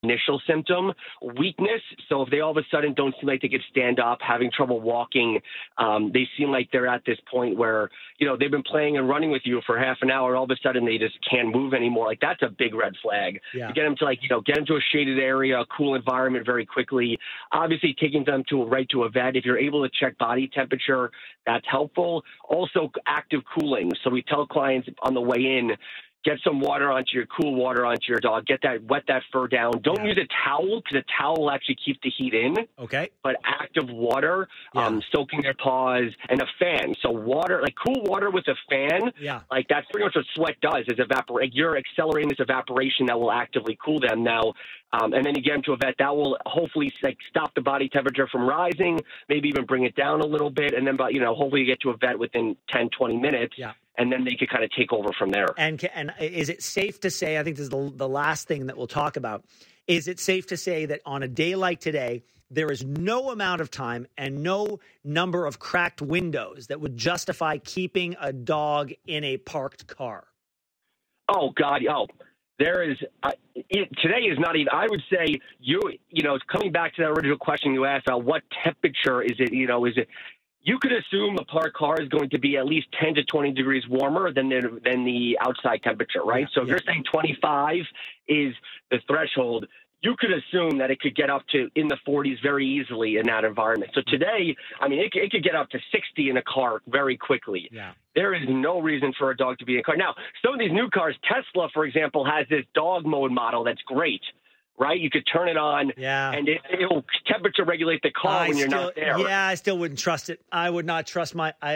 initial symptom. Weakness, so if they all of a sudden don't seem like they could stand up, having trouble walking, they seem like they're at this point where, they've been playing and running with you for half an hour, all of a sudden they just can't move anymore. Like, that's a big red flag. Yeah. To get them to get them to a shaded area, a cool environment very quickly. Obviously taking them right to a vet. If you're able to check body temperature, that's helpful. Also active cooling. So we tell clients on the way in, get some cool water onto your dog. Wet that fur down. Don't use a towel, because a towel will actually keep the heat in. Okay. But active water, soaking their paws, and a fan. So water, cool water with a fan, that's pretty much what sweat does, is evaporate. You're accelerating this evaporation that will actively cool them now. And then you get them to a vet, that will hopefully stop the body temperature from rising, maybe even bring it down a little bit. And then, hopefully you get to a vet within 10, 20 minutes. Yeah. And then they could kind of take over from there. And is it safe to say, I think this is the last thing that we'll talk about, is it safe to say that on a day like today, there is no amount of time and no number of cracked windows that would justify keeping a dog in a parked car? Oh, God. Oh, there is today is not even, I would say, coming back to that original question you asked about what temperature is it, is it, you could assume a parked car is going to be at least 10 to 20 degrees warmer than the outside temperature, right? So if you're saying 25 is the threshold, you could assume that it could get up to in the 40s very easily in that environment. So today, it could get up to 60 in a car very quickly. Yeah. There is no reason for a dog to be in a car. Now, some of these new cars, Tesla, for example, has this dog mode model that's great. Right? You could turn it on and it'll temperature regulate the car when you're not there. Yeah, I still wouldn't trust it. I would not trust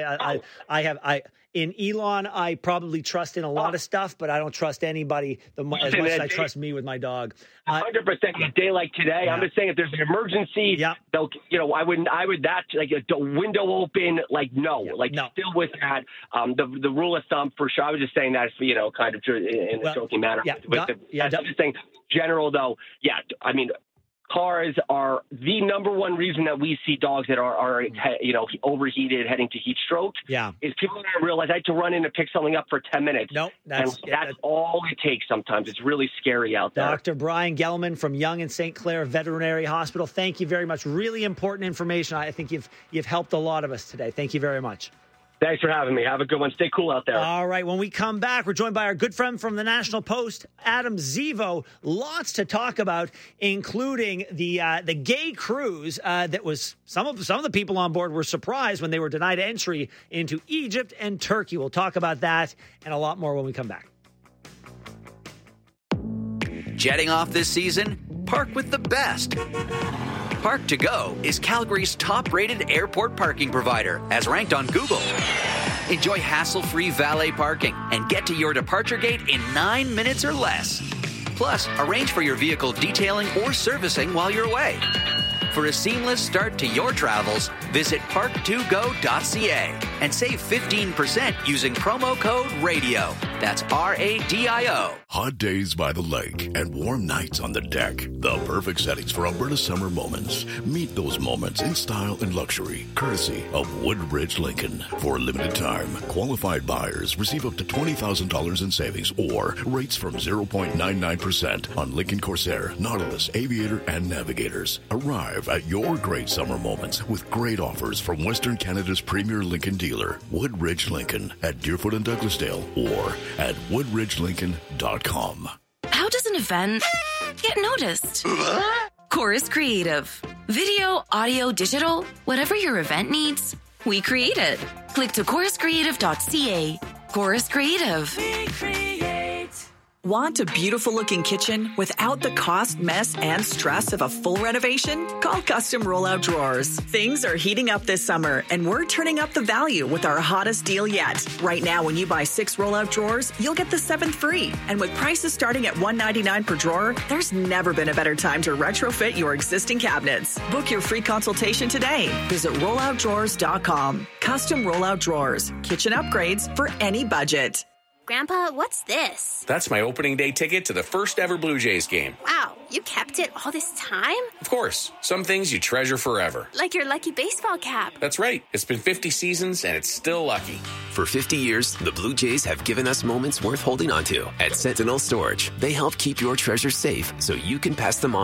in Elon, I probably trust in a lot of stuff, but I don't trust anybody as much as I trust me with my dog. 100%. A day like today, I'm just saying if there's an emergency, they'll, I would that a window open, no. Still with that, the rule of thumb for sure. I was just saying that, kind of in a joking manner. I'm just saying general though. Yeah. Cars are the number one reason that we see dogs that are overheated, heading to heat stroke. Yeah. Is people don't realize I had to run in and pick something up for 10 minutes. No, that's all it takes sometimes. It's really scary out there. Dr. Brian Gelman from Young and St. Clair Veterinary Hospital, thank you very much. Really important information. I think you've helped a lot of us today. Thank you very much. Thanks for having me. Have a good one. Stay cool out there. All right. When we come back, we're joined by our good friend from the National Post, Adam Zivo. Lots to talk about, including the gay cruise that was some of the people on board were surprised when they were denied entry into Egypt and Turkey. We'll talk about that and a lot more when we come back. Jetting off this season? Park with the best. Park to Go is Calgary's top-rated airport parking provider, as ranked on Google. Enjoy hassle-free valet parking and get to your departure gate in 9 minutes or less. Plus, arrange for your vehicle detailing or servicing while you're away. For a seamless start to your travels, visit park2go.ca and save 15% using promo code RADIO. That's RADIO. Hot days by the lake and warm nights on the deck. The perfect settings for Alberta summer moments. Meet those moments in style and luxury, courtesy of Woodbridge Lincoln. For a limited time, qualified buyers receive up to $20,000 in savings or rates from 0.99% on Lincoln Corsair, Nautilus, Aviator, and Navigators. Arrive at your great summer moments with great offers from Western Canada's premier Lincoln dealer, Woodbridge Lincoln, at Deerfoot and Douglasdale, or at woodridgelincoln.com. How does an event get noticed? Chorus Creative. Video, audio, digital, whatever your event needs, we create it. Click to choruscreative.ca. Chorus Creative. We create. Want a beautiful-looking kitchen without the cost, mess, and stress of a full renovation? Call Custom Rollout Drawers. Things are heating up this summer, and we're turning up the value with our hottest deal yet. Right now, when you buy 6 rollout drawers, you'll get the 7th free. And with prices starting at $199 per drawer, there's never been a better time to retrofit your existing cabinets. Book your free consultation today. Visit rolloutdrawers.com. Custom Rollout Drawers. Kitchen upgrades for any budget. Grandpa, what's this? That's my opening day ticket to the first ever Blue Jays game. Wow, You kept it all this time? Of course. Some things you treasure forever. Like your lucky baseball cap. That's right. It's been 50 seasons and it's still lucky. For 50 years, the Blue Jays have given us moments worth holding on to. At Sentinel Storage, they help keep your treasures safe so you can pass them on